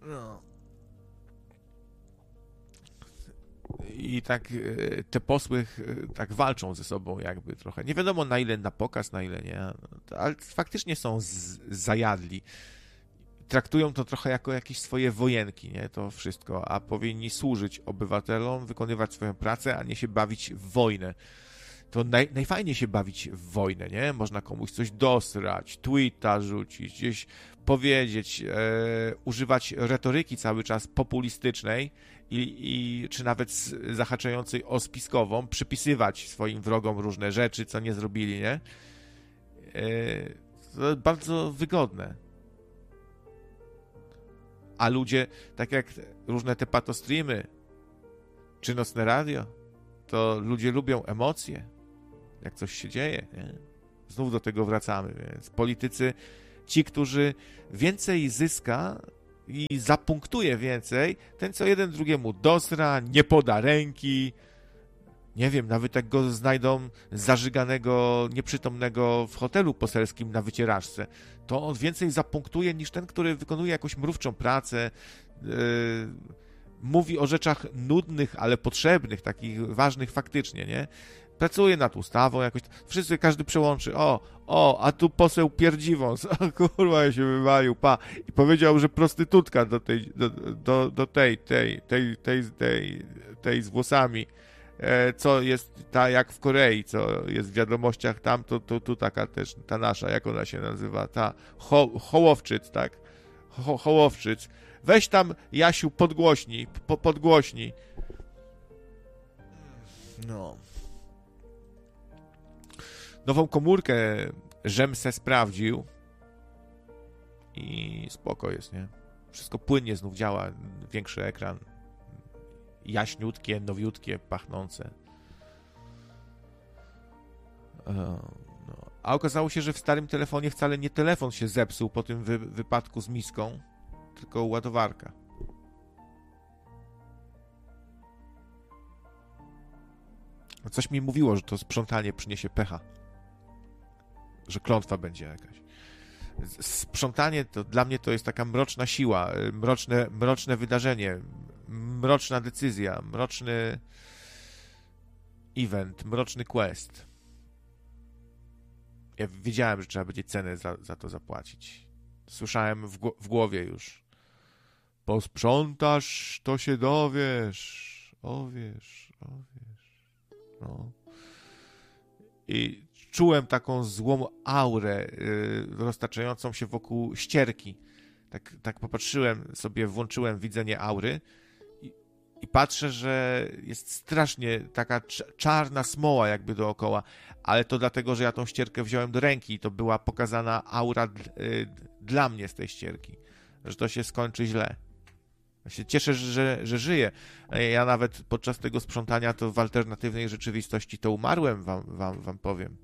No. I tak te posły tak walczą ze sobą jakby trochę. Nie wiadomo na ile na pokaz, na ile nie, ale faktycznie są zajadli. Traktują to trochę jako jakieś swoje wojenki, nie, to wszystko, a powinni służyć obywatelom, wykonywać swoją pracę, a nie się bawić w wojnę. To najfajniej się bawić w wojnę, nie? Można komuś coś dosrać, tweeta rzucić, gdzieś powiedzieć, używać retoryki cały czas populistycznej czy nawet zahaczającej o spiskową, przypisywać swoim wrogom różne rzeczy, co nie zrobili, nie? To bardzo wygodne. A ludzie, tak jak różne te patostreamy, czy nocne radio, to ludzie lubią emocje, jak coś się dzieje, nie? Znów do tego wracamy, więc politycy, ci, którzy więcej zyska i zapunktuje więcej, ten co jeden drugiemu dosra, nie poda ręki, nie wiem, nawet jak go znajdą zażyganego, nieprzytomnego w hotelu poselskim na wycieraczce, to on więcej zapunktuje niż ten, który wykonuje jakąś mrówczą pracę, mówi o rzeczach nudnych, ale potrzebnych, takich ważnych faktycznie, nie? Pracuje nad ustawą jakoś, każdy przełączy, a tu poseł pierdziwąs, kurwa, ja się wywalił, i powiedział, że prostytutka do tej z włosami, co jest ta jak w Korei, co jest w wiadomościach tam, to tu taka też, ta nasza, jak ona się nazywa, ta Hołowczyc, tak, Hołowczyc, weź tam, Jasiu, podgłośnij. No. Nową komórkę żem se sprawdził i spoko jest, nie? Wszystko płynnie znów działa, większy ekran, jaśniutkie, nowiutkie, pachnące. No. A okazało się, że w starym telefonie wcale nie telefon się zepsuł po tym wypadku z miską, tylko ładowarka. Coś mi mówiło, że to sprzątanie przyniesie pecha. Że klątwa będzie jakaś. Sprzątanie to dla mnie to jest taka mroczna siła, mroczne wydarzenie, mroczna decyzja, mroczny event, mroczny quest. Ja wiedziałem, że trzeba będzie cenę za to zapłacić. Słyszałem w głowie już. Posprzątasz, to się dowiesz. Owiesz. No. I czułem taką złą aurę roztaczającą się wokół ścierki. Tak popatrzyłem sobie, włączyłem widzenie aury i patrzę, że jest strasznie taka czarna smoła jakby dookoła, ale to dlatego, że ja tą ścierkę wziąłem do ręki i to była pokazana aura dla mnie z tej ścierki, że to się skończy źle. Ja się cieszę, że żyję. Ja nawet podczas tego sprzątania to w alternatywnej rzeczywistości to umarłem, wam powiem.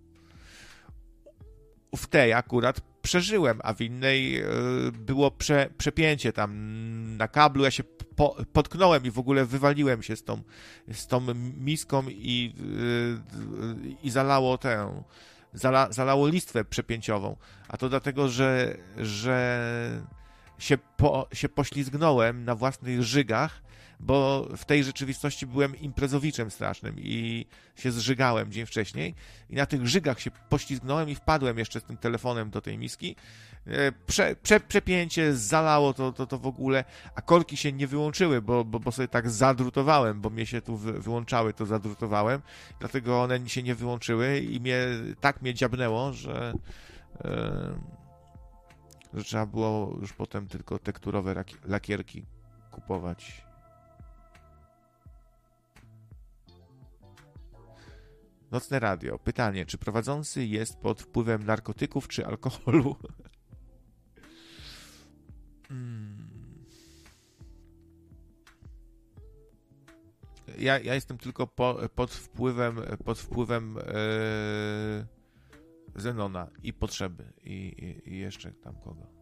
W tej akurat przeżyłem, a w innej było przepięcie tam na kablu. Ja się potknąłem i w ogóle wywaliłem się z tą miską i zalało listwę przepięciową. A to dlatego, że się poślizgnąłem na własnych żygach, bo w tej rzeczywistości byłem imprezowiczem strasznym i się zżygałem dzień wcześniej i na tych żygach się poślizgnąłem i wpadłem jeszcze z tym telefonem do tej miski. Przepięcie, zalało to w ogóle, a korki się nie wyłączyły, bo sobie tak zadrutowałem, bo mnie się tu wyłączały, to zadrutowałem, dlatego one się nie wyłączyły i tak mnie dziabnęło, że trzeba było już potem tylko tekturowe lakierki kupować. Nocne radio. Pytanie, czy prowadzący jest pod wpływem narkotyków czy alkoholu? Ja jestem tylko pod wpływem Zenona i potrzeby i jeszcze tam kogo.